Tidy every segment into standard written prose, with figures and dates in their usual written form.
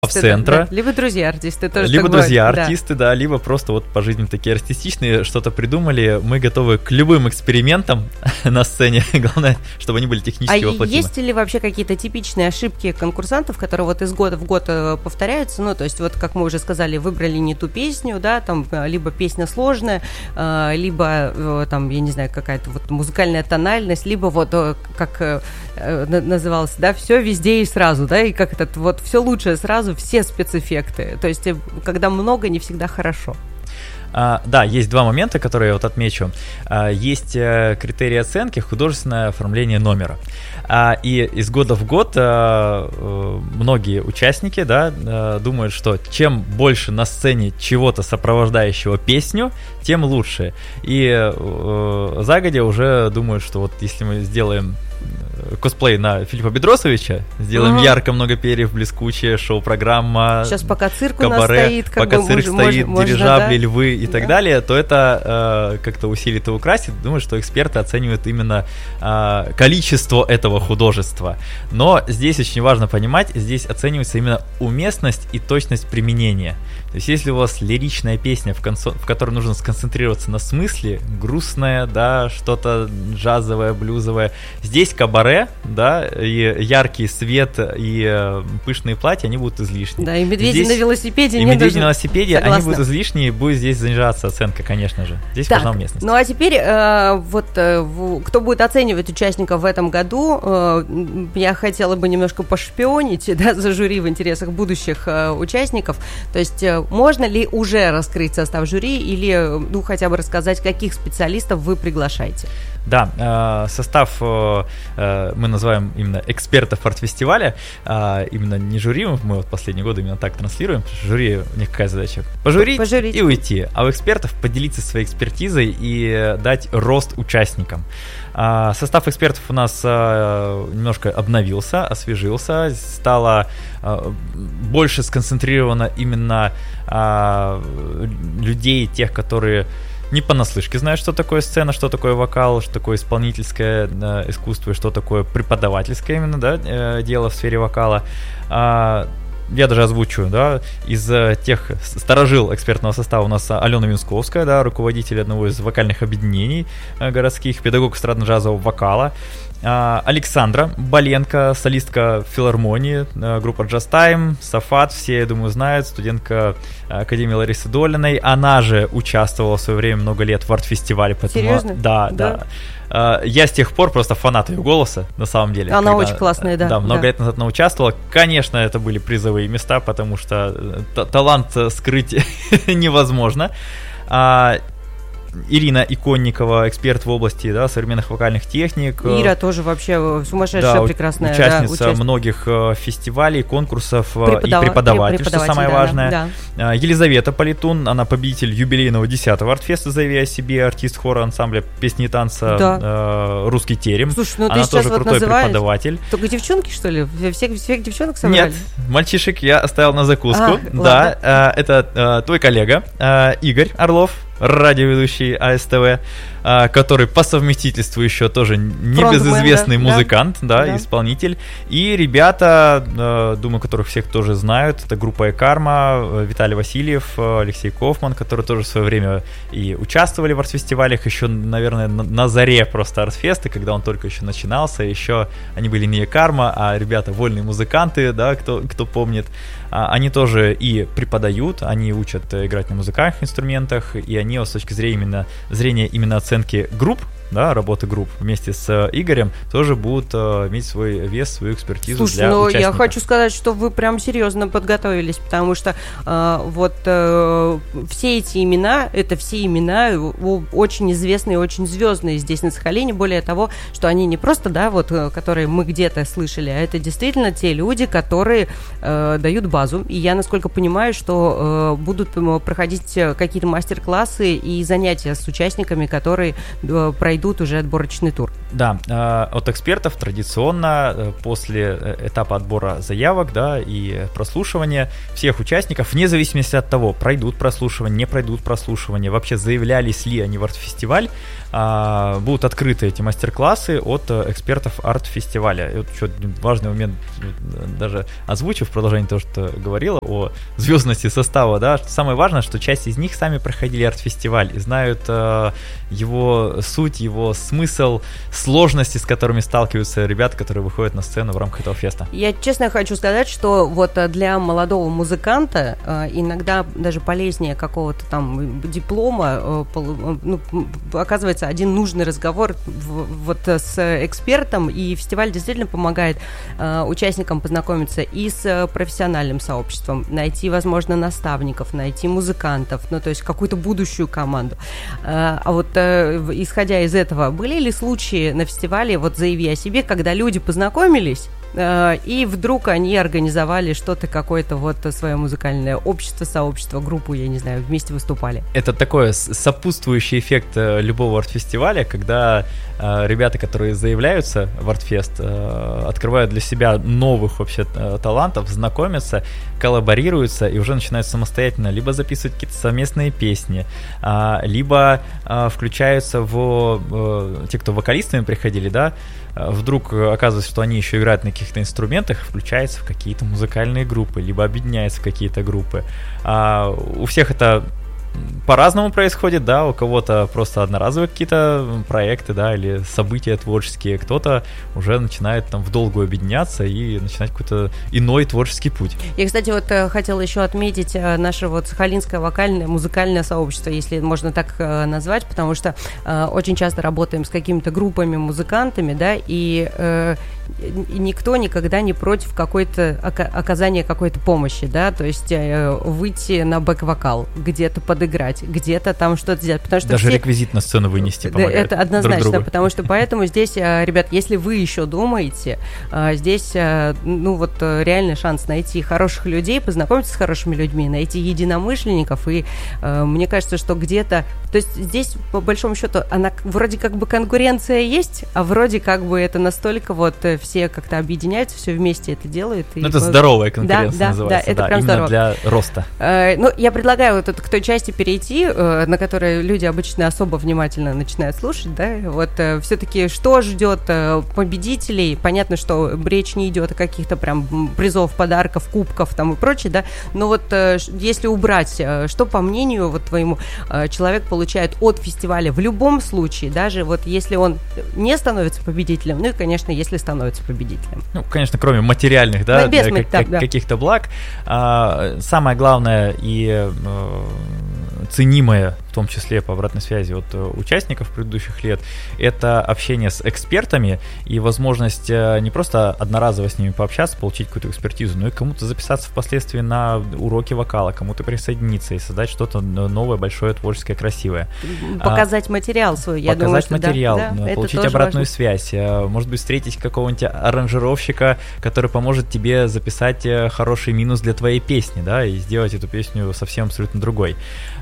центра. Да. Либо друзья-артисты тоже. Либо друзья-артисты, да, либо просто вот по жизни такие артистичные, что-то придумали. Мы готовы к любым экспериментам на сцене. Главное, чтобы они были технически воплотимы. Есть ли вообще какие-то типичные ошибки конкурсантов, которые вот из года в год повторяются? Ну, то есть вот, как мы уже сказали, выбрали не ту песню, да, там, либо песня сложная, либо там, я не знаю, какая-то вот музыкальная тональность, либо вот, как называлось, да, все везде и сразу, да, и как это вот все лучшее сразу, все спецэффекты. То есть, когда много, не всегда хорошо. Да, есть два момента, которые я вот отмечу. Есть критерии оценки, художественное оформление номера. И из года в год многие участники, да, думают, что чем больше на сцене чего-то сопровождающего песню, тем лучше. И загодя уже думают, что вот если мы сделаем косплей на Филиппа Бедросовича, сделаем ярко, много перьев, блескучее, шоу-программа. Сейчас пока цирк кабаре, у нас стоит, пока цирк стоит, дирижабли, да? Львы и так далее, то это как-то усилит и украсит. Думаю, что эксперты оценивают именно количество этого художества. Но здесь очень важно понимать, здесь оценивается именно уместность и точность применения. То есть если у вас лиричная песня, в которой нужно сконцентрироваться на смысле, грустная, да, что-то джазовое, блюзовое, здесь кабаре, да, и яркий свет, и пышные платья, они будут излишни. Да, и медведи на велосипеде. И медведи на велосипеде, они будут излишни, и будет здесь занижаться оценка, конечно же. Здесь важна уместность. Ну а теперь кто будет оценивать участников в этом году, я хотела бы немножко пошпионить, да, за жюри в интересах будущих участников. То есть можно ли уже раскрыть состав жюри или, ну, хотя бы рассказать, каких специалистов вы приглашаете? Да, состав мы называем именно экспертов арт-фестиваля, именно не жюри, мы вот последние годы именно так транслируем. Жюри, у них какая задача? Пожурить и уйти. А у экспертов поделиться своей экспертизой и дать рост участникам. Состав экспертов у нас немножко обновился, освежился, стало больше сконцентрировано именно людей, тех, которые не понаслышке знают, что такое сцена, что такое вокал, что такое исполнительское искусство и что такое преподавательское именно, да, дело в сфере вокала. Я даже озвучу, да, из тех старожил экспертного состава у нас Алена Винсковская, да, руководитель одного из вокальных объединений городских, педагог эстрадно-джазового вокала. Александра Боленко, солистка филармонии, группа Just Time, Сафат, все, я думаю, знают, студентка Академии Ларисы Долиной. Она же участвовала в свое время много лет в арт-фестивале. Поэтому... Серьезно? Да. Я с тех пор просто фанат ее голоса, на самом деле. Она очень классная, да. Да, много лет назад она участвовала. Конечно, это были призовые места, потому что талант скрыть невозможно. Ирина Иконникова, эксперт в области, да, современных вокальных техник. Ира тоже вообще сумасшедшая, прекрасная. Участница многих фестивалей, конкурсов и преподаватель, что самое важное. Да. Елизавета Политун, она победитель юбилейного 10-го артфеста «Заяви о себе», артист хора ансамбля песни и танца «Русский терем». Слушай, ну она ты тоже сейчас крутой преподаватель. Только девчонки, что ли? Всех девчонок собрали? Нет, мальчишек я оставил на закуску. Да, это твой коллега Игорь Орлов, радиоведущий АСТВ, который по совметительству еще тоже небезызвестный музыкант, да, исполнитель. И ребята, думаю, которых всех тоже знают, это группа Экарма, Виталий Васильев, Алексей Кофман, которые тоже в свое время и участвовали в арт-фестивалях, еще, наверное, на заре просто арт-феста, когда он только еще начинался, еще они были не Экарма, а ребята вольные музыканты, да, кто помнит. Они тоже и преподают, они учат играть на музыкальных инструментах, и они с точки зрения именно оценки групп, да, работы групп вместе с Игорем тоже будут иметь свой вес, свою экспертизу. Слушай, для участников. Я хочу сказать, что вы прям серьезно подготовились, потому что все эти имена, это все имена очень известные, очень звездные здесь на Сахалине, более того, что они не просто, да, вот, которые мы где-то слышали, а это действительно те люди, которые дают базу, и я, насколько понимаю, что будут проходить какие-то мастер-классы и занятия с участниками, которые которые пройдут уже отборочный тур. Да, от экспертов традиционно после этапа отбора заявок, да, и прослушивания всех участников, вне зависимости от того, пройдут прослушивание, не пройдут прослушивание, вообще заявлялись ли они в арт-фестиваль, будут открыты эти мастер-классы от экспертов арт-фестиваля. И вот еще важный момент, даже озвучив в продолжение того, что говорила о звездности состава, да, самое важное, что часть из них сами проходили арт-фестиваль и знают его суть, его смысл, сложности, с которыми сталкиваются ребята, которые выходят на сцену в рамках этого феста. Я честно хочу сказать, что вот для молодого музыканта иногда даже полезнее какого-то там диплома, ну, оказывается, один нужный разговор вот с экспертом, и фестиваль действительно помогает участникам познакомиться и с профессиональным сообществом, найти, возможно, наставников, найти музыкантов, ну, то есть какую-то будущую команду. А вот исходя из этого, были ли случаи на фестивале, вот заяви о себе, когда люди познакомились, и вдруг они организовали что-то, какое-то вот свое музыкальное общество, сообщество, группу, я не знаю, вместе выступали? Это такой сопутствующий эффект любого арт-фестиваля, когда ребята, которые заявляются в арт-фест, открывают для себя новых вообще талантов, знакомятся, коллаборируются и уже начинают самостоятельно либо записывать какие-то совместные песни, либо включаются в те, кто вокалистами приходили, да, вдруг оказывается, что они еще играют на каких-то инструментах, включаются в какие-то музыкальные группы, либо объединяются в какие-то группы. У всех это по-разному происходит, да, у кого-то просто одноразовые какие-то проекты, да, или события творческие, кто-то уже начинает там в долгую объединяться и начинать какой-то иной творческий путь. Я, кстати, вот хотела еще отметить наше вот сахалинское вокальное, музыкальное сообщество, если можно так назвать, потому что очень часто работаем с какими-то группами, музыкантами, да, и никто никогда не против какой-то оказания какой-то помощи, да, то есть выйти на бэк-вокал, где-то подыграть, где-то там что-то сделать, потому что даже реквизит на сцену вынести помогает. Это однозначно, друг другу. Потому что поэтому здесь, ребят, если вы еще думаете, здесь, ну вот реальный шанс найти хороших людей, познакомиться с хорошими людьми, найти единомышленников, и мне кажется, что где-то, то есть здесь по большому счету она вроде как бы конкуренция есть, а вроде как бы это настолько вот все как-то объединяются, все вместе это делают. Ну, это здоровая конкуренция называется, да, это прям именно здорово. Для роста. Ну, я предлагаю вот к той части перейти, на которой люди обычно особо внимательно начинают слушать, да, вот все-таки что ждет победителей, понятно, что речь не идет о каких-то прям призов, подарков, кубков там и прочее, да, но вот если убрать, что, по мнению вот твоему, человек получает от фестиваля в любом случае, даже вот если он не становится победителем, ну и, конечно, если становится победителем. Ну, конечно, кроме материальных, да, каких-то благ, самое главное и ценимое, в том числе по обратной связи от участников предыдущих лет, это общение с экспертами и возможность не просто одноразово с ними пообщаться, получить какую-то экспертизу, но и кому-то записаться впоследствии на уроки вокала, кому-то присоединиться и создать что-то новое, большое, творческое, красивое. Показать материал свой, я думаю, показать материал, получить обратную связь, может быть, встретить какого-нибудь аранжировщика, который поможет тебе записать хороший минус для твоей песни, да, и сделать эту песню совсем абсолютно другой.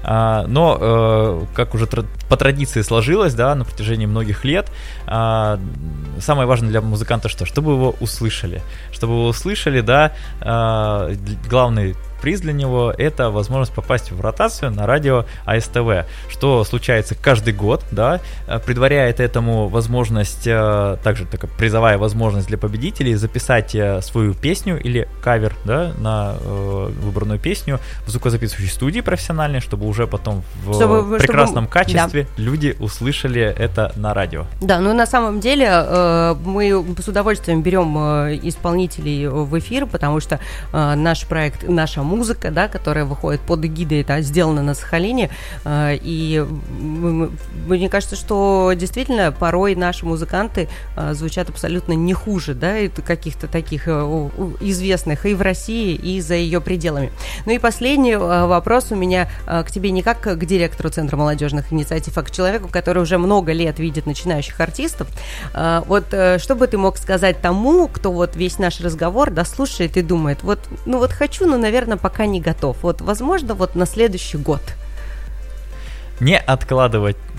Но, как уже по традиции сложилось, да, на протяжении многих лет, самое важное для музыканта что? Чтобы его услышали. Чтобы его услышали, да, главный приз для него — это возможность попасть в ротацию на радио АСТВ, что случается каждый год, да, предваряет этому возможность, также такая призовая возможность для победителей записать свою песню или кавер, да, на выбранную песню в звукозаписывающей студии профессиональной, чтобы уже потом в прекрасном качестве люди услышали это на радио. Да, ну на самом деле мы с удовольствием берем исполнителей в эфир, потому что наш проект, наша музыка, да, которая выходит под эгидой, это сделано на Сахалине, и мне кажется, что действительно порой наши музыканты звучат абсолютно не хуже, да, каких-то таких известных и в России, и за ее пределами. Ну и последний вопрос у меня к тебе не как к директору Центра молодежных инициатив, а к человеку, который уже много лет видит начинающих артистов. Вот что бы ты мог сказать тому, кто вот весь наш разговор дослушает и думает, вот, ну вот хочу, но, наверное, пока не готов. Вот, возможно, вот на следующий год. Не откладывать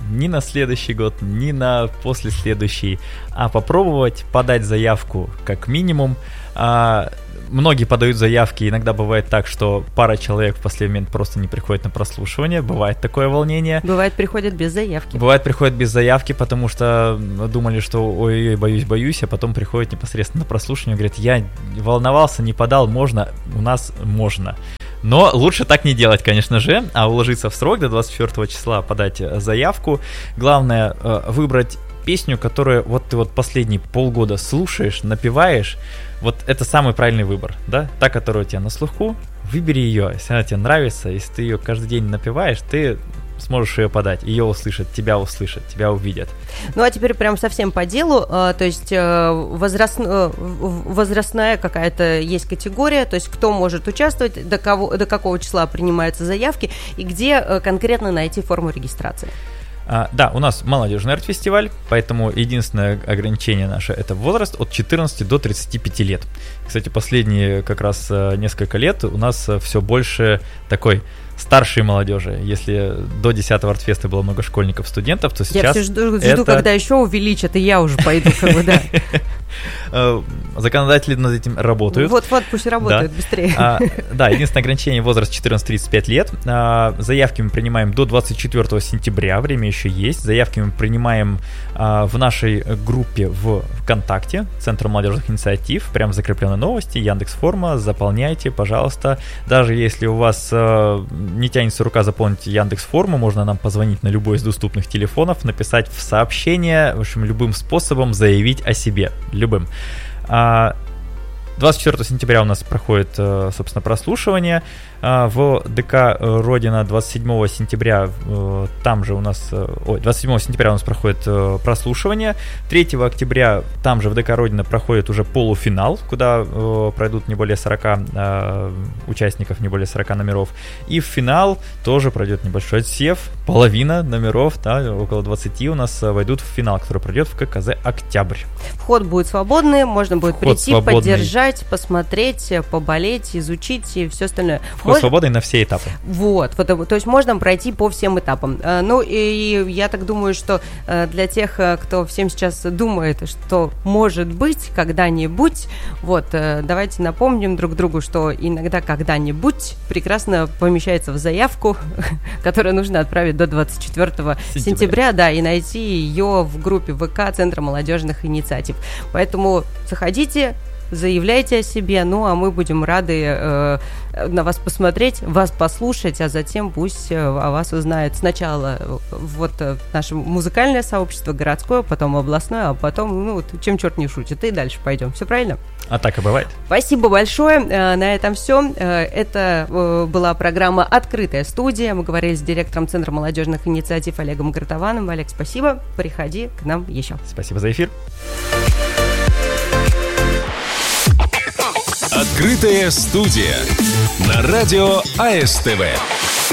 ни на следующий год, ни на послеследующий, а попробовать подать заявку как минимум. Многие подают заявки, иногда бывает так, что пара человек в последний момент просто не приходит на прослушивание, бывает такое волнение. Бывает, приходят без заявки. Бывает, приходят без заявки, потому что думали, что ой, боюсь, а потом приходят непосредственно на прослушивание, говорят, я волновался, не подал, можно, у нас можно. Но лучше так не делать, конечно же, а уложиться в срок до 24 числа, подать заявку. Главное, выбрать песню, которую вот ты вот последние полгода слушаешь, напеваешь. Вот это самый правильный выбор, да? Та, которая у тебя на слуху, выбери ее. Если она тебе нравится, если ты ее каждый день напеваешь, ты сможешь ее подать, ее услышат, тебя увидят. Ну а теперь прям совсем по делу, то есть возрастная какая-то есть категория, то есть кто может участвовать, до какого числа принимаются заявки и где конкретно найти форму регистрации. Да, у нас молодежный арт-фестиваль, поэтому единственное ограничение наше — это возраст от 14 до 35 лет. Кстати, последние как раз несколько лет у нас все больше такой старшей молодежи. Если до 10-го артфеста было много школьников, студентов, то сейчас я все жду, когда еще увеличат, и я уже пойду, как бы, да. Законодатели над этим работают. Вот, пусть работают быстрее. Да, единственное ограничение — возраст 14-35 лет. Заявки мы принимаем до 24 сентября, время еще есть. Заявки мы принимаем в нашей группе в ВКонтакте, Центр молодежных инициатив, прям закреплены новости, Яндекс.Форма, заполняйте, пожалуйста. Даже если у вас не тянется рука заполнить Яндекс.Форму, можно нам позвонить на любой из доступных телефонов, написать в сообщение, в общем, любым способом заявить о себе, любым. 24 сентября у нас проходит, собственно, прослушивание в ДК Родина. 27 сентября там же у нас... 27 сентября у нас проходит прослушивание. 3 октября там же в ДК Родина проходит уже полуфинал, куда пройдут не более 40 участников, не более 40 номеров. И в финал тоже пройдет небольшой отсев. Половина номеров, да, около 20 у нас войдут в финал, который пройдет в ККЗ «Октябрь». Вход будет свободный, можно будет прийти, поддержать, посмотреть, поболеть, изучить и все остальное. Вход свободный на все этапы. Вот, то есть можно пройти по всем этапам. Ну и я так думаю, что для тех, кто всем сейчас думает, что может быть когда-нибудь, вот, давайте напомним друг другу, что иногда когда-нибудь прекрасно помещается в заявку, которую нужно отправить до 24 сентября, да, и найти ее в группе ВК Центра молодежных инициатив. Поэтому заходите, заявляйте о себе, ну а мы будем рады на вас посмотреть, вас послушать, а затем пусть о вас узнают сначала вот наше музыкальное сообщество, городское, потом областное, а потом, ну, чем черт не шутит, и дальше пойдем. Все правильно? А так и бывает. Спасибо большое. На этом все. Это была программа «Открытая студия». Мы говорили с директором Центра молодежных инициатив Олегом Гратованом. Олег, спасибо. Приходи к нам еще. Спасибо за эфир. Открытая студия на радио АСТВ.